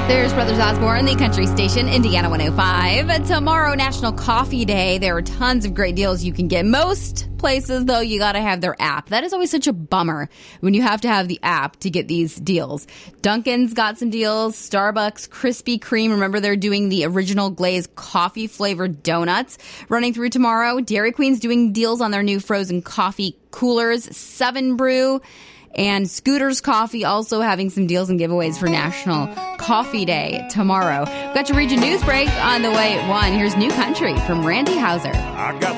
There's Brothers Osborne, the country station, Indiana 105. Tomorrow, National Coffee Day. There are tons of great deals you can get. Most places, though, you got to have their app. That is always such a bummer when you have to have the app to get these deals. Dunkin's got some deals. Starbucks, Krispy Kreme. Remember, they're doing the original glazed coffee flavored donuts running through tomorrow. Dairy Queen's doing deals on their new frozen coffee coolers. 7 Brew. And Scooter's Coffee also having some deals and giveaways for National Coffee Day tomorrow. We've got your region news break on the way at 1. Here's New Country from Randy Houser. I got